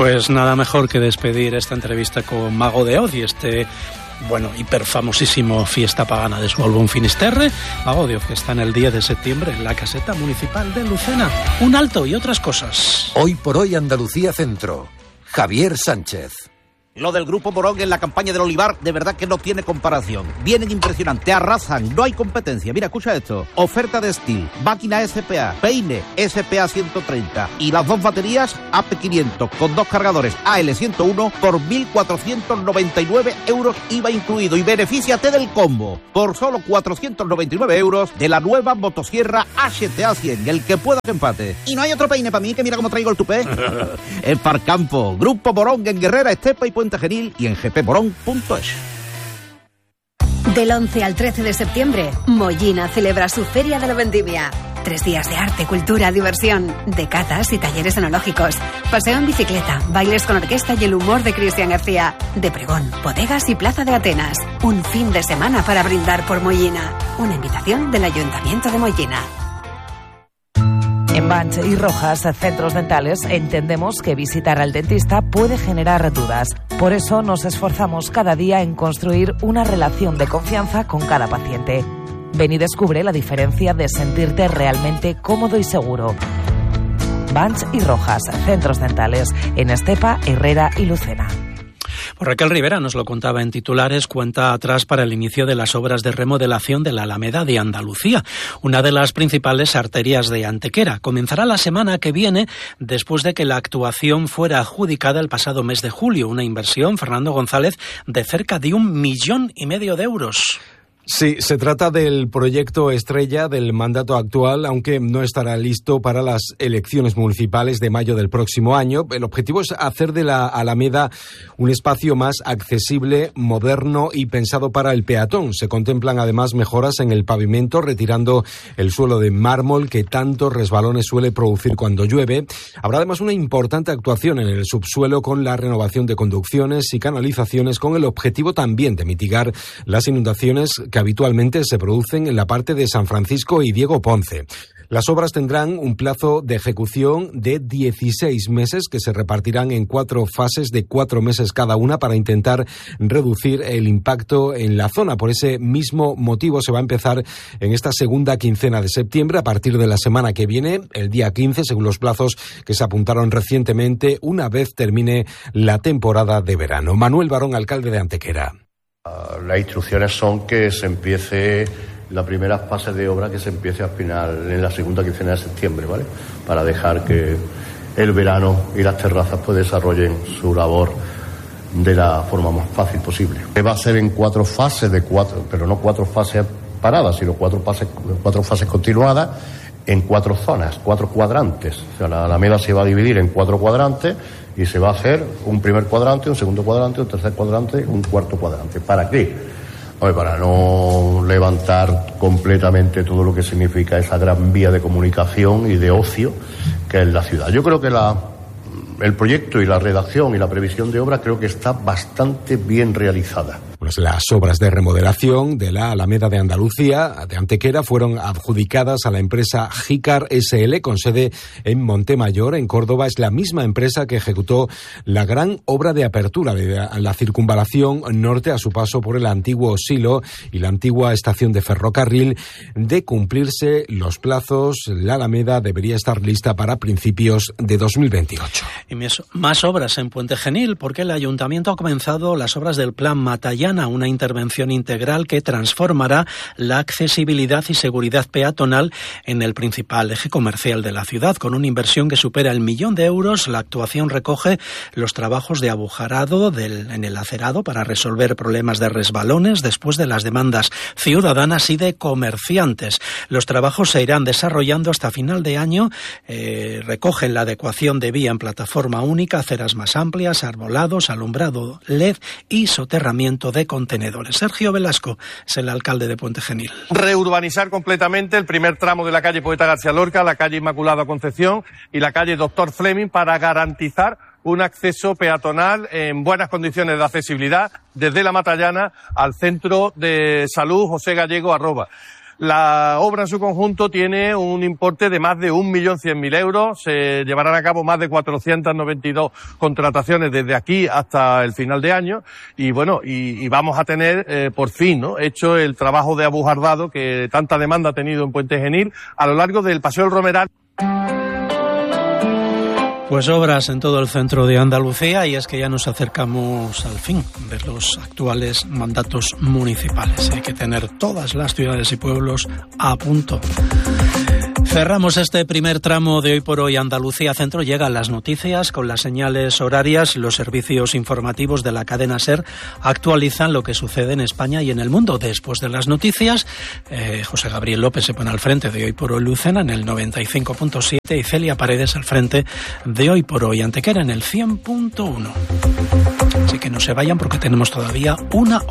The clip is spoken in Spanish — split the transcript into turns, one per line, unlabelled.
Pues nada mejor que despedir esta entrevista con Mago de Oz y hiperfamosísimo Fiesta Pagana de su álbum Finisterre. Mago de Oz, que está en el 10 de septiembre en la caseta municipal de Lucena. Un alto y otras cosas.
Hoy por hoy Andalucía Centro. Javier Sánchez.
Lo del Grupo Morón en la campaña del olivar, de verdad que no tiene comparación. Vienen impresionantes, arrasan, no hay competencia. Mira, escucha esto. Oferta de Steel, máquina SPA, peine SPA 130 y las dos baterías AP500 con dos cargadores AL101 por 1.499 euros IVA incluido. Y benefíciate del combo por solo 499 euros de la nueva motosierra HTA 100, el que pueda que empate. Y no hay otro peine para mí, que mira cómo traigo el tupé. En Farcampo, Grupo Morón en Guerrera, Estepa y Puente Genil y en gpmorón.es.
Del 11 al 13 de septiembre, Mollina celebra su Feria de la Vendimia. 3 días de arte, cultura, diversión, de catas y talleres enológicos, paseo en bicicleta, bailes con orquesta y el humor de Cristian García, de pregón, bodegas y plaza de Atenas. Un fin de semana para brindar por Mollina. Una invitación del Ayuntamiento de Mollina.
En Banch y Rojas, centros dentales, entendemos que visitar al dentista puede generar dudas. Por eso nos esforzamos cada día en construir una relación de confianza con cada paciente. Ven y descubre la diferencia de sentirte realmente cómodo y seguro. Banch y Rojas, centros dentales, en Estepa, Herrera y Lucena.
Raquel Rivera nos lo contaba en titulares, cuenta atrás para el inicio de las obras de remodelación de la Alameda de Andalucía, una de las principales arterias de Antequera. Comenzará la semana que viene, después de que la actuación fuera adjudicada el pasado mes de julio. Una inversión, Fernando González, de cerca de 1,5 millones de euros.
Sí, se trata del proyecto estrella del mandato actual, aunque no estará listo para las elecciones municipales de mayo del próximo año. El objetivo es hacer de la Alameda un espacio más accesible, moderno y pensado para el peatón. Se contemplan además mejoras en el pavimento, retirando el suelo de mármol que tantos resbalones suele producir cuando llueve. Habrá además una importante actuación en el subsuelo con la renovación de conducciones y canalizaciones, con el objetivo también de mitigar las inundaciones que habitualmente se producen en la parte de San Francisco y Diego Ponce. Las obras tendrán un plazo de ejecución de 16 meses que se repartirán en 4 fases de 4 meses cada una para intentar reducir el impacto en la zona. Por ese mismo motivo se va a empezar en esta segunda quincena de septiembre, a partir de la semana que viene, el día 15, según los plazos que se apuntaron recientemente, una vez termine la temporada de verano. Manuel Barón, alcalde de Antequera.
Las instrucciones son que se empiece la primera fase de obra, que se empiece al final, en la segunda quincena de septiembre, ¿vale? Para dejar que el verano y las terrazas pues desarrollen su labor de la forma más fácil posible. Va a ser en 4 fases pero no 4 fases paradas, sino 4 fases continuadas en 4 zonas, 4 cuadrantes. O sea, la Alameda se va a dividir en 4 cuadrantes y se va a hacer un primer cuadrante, un segundo cuadrante, un tercer cuadrante, un cuarto cuadrante. ¿Para qué? Para no levantar completamente todo lo que significa esa gran vía de comunicación y de ocio que es la ciudad. Yo creo que el proyecto y la redacción y la previsión de obra creo que está bastante bien realizada.
Pues las obras de remodelación de la Alameda de Andalucía, de Antequera, fueron adjudicadas a la empresa Jicar SL, con sede en Montemayor, en Córdoba. Es la misma empresa que ejecutó la gran obra de apertura de la circunvalación norte a su paso por el antiguo silo y la antigua estación de ferrocarril. De cumplirse los plazos, la Alameda debería estar lista para principios de 2028.
Y más obras en Puente Genil, porque el Ayuntamiento ha comenzado las obras del Plan Matallana, una intervención integral que transformará la accesibilidad y seguridad peatonal en el principal eje comercial de la ciudad. Con una inversión que supera el 1 millón de euros, la actuación recoge los trabajos de abujarado en el acerado para resolver problemas de resbalones después de las demandas ciudadanas y de comerciantes. Los trabajos se irán desarrollando hasta final de año. Recogen la adecuación de vía en plataforma única, aceras más amplias, arbolados, alumbrado LED y soterramiento de contenedores. Sergio Velasco es el alcalde de Puente Genil.
Reurbanizar completamente el primer tramo de la calle Poeta García Lorca, la calle Inmaculada Concepción y la calle Doctor Fleming para garantizar un acceso peatonal en buenas condiciones de accesibilidad desde la Matallana al Centro de Salud José Gallego Arroba. La obra en su conjunto tiene un importe de más de 1.100.000 euros. Se llevarán a cabo más de 492 contrataciones desde aquí hasta el final de año. Y bueno, y vamos a tener por fin, ¿no?, hecho el trabajo de abujardado que tanta demanda ha tenido en Puente Genil a lo largo del Paseo del Romeral.
Pues obras en todo el centro de Andalucía, y es que ya nos acercamos al fin de los actuales mandatos municipales. Hay que tener todas las ciudades y pueblos a punto. Cerramos este primer tramo de Hoy por Hoy Andalucía Centro. Llegan las noticias con las señales horarias. Los servicios informativos de la cadena SER actualizan lo que sucede en España y en el mundo. Después de las noticias, José Gabriel López se pone al frente de Hoy por Hoy Lucena en el 95.7 y Celia Paredes al frente de Hoy por Hoy Antequera en el 100.1. Así que no se vayan porque tenemos todavía una hora.